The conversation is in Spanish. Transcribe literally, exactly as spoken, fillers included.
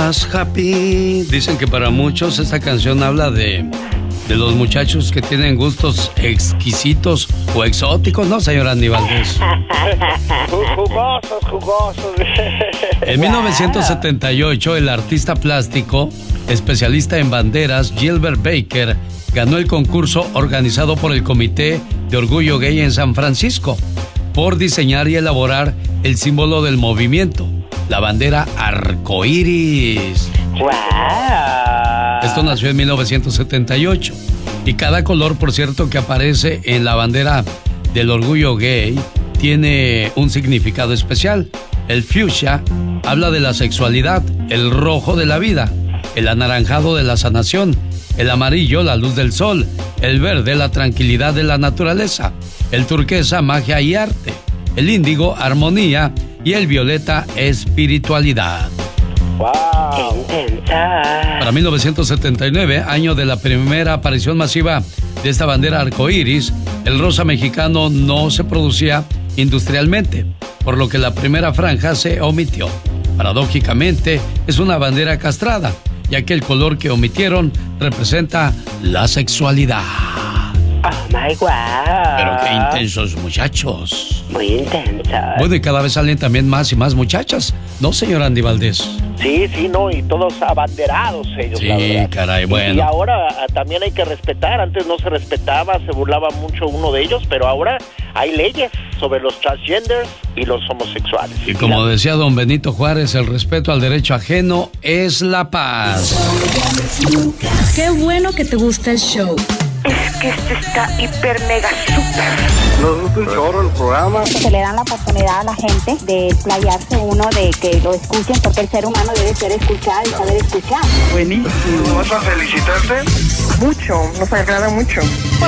más happy. Dicen que para muchos esta canción habla de, de los muchachos que tienen gustos exquisitos o exóticos, ¿no, señor Andy Valdés? Jugosos, jugosos. En mil novecientos setenta y ocho, el artista plástico, especialista en banderas, Gilbert Baker, ganó el concurso organizado por el Comité de Orgullo Gay en San Francisco por diseñar y elaborar el símbolo del movimiento, la bandera arcoíris. ¡Wow! Esto nació en mil novecientos setenta y ocho. Y cada color, por cierto, que aparece en la bandera del orgullo gay tiene un significado especial. El fuchsia habla de la sexualidad, el rojo de la vida, el anaranjado de la sanación, el amarillo la luz del sol, el verde la tranquilidad de la naturaleza, el turquesa magia y arte, el índigo armonía y el violeta espiritualidad. ¡Wow! ¡Qué intensa! Para mil novecientos setenta y nueve, año de la primera aparición masiva de esta bandera arcoíris, el rosa mexicano no se producía industrialmente, por lo que la primera franja se omitió. Paradójicamente, es una bandera castrada, ya que el color que omitieron representa la sexualidad. ¡Oh, my God! Pero qué intensos muchachos. Muy intensos. Bueno, y cada vez salen también más y más muchachas, ¿no, señor Andy Valdés? Sí, sí, no, y todos abanderados ellos, sí, la verdad. Caray, bueno. Y ahora a, también hay que respetar. Antes no se respetaba, se burlaba mucho uno de ellos, pero ahora hay leyes sobre los transgenders y los homosexuales. Y como decía don Benito Juárez, el respeto al derecho ajeno es la paz. Qué bueno que te gusta el show. Es que este está hiper mega super. Nos gusta un chorro el programa. Se le dan la oportunidad a la gente de explayarse uno, de que lo escuchen, porque el ser humano debe ser escuchado y saber escuchar. Buenísimo. ¿Vas a felicitarte? Mucho, nos agrada mucho.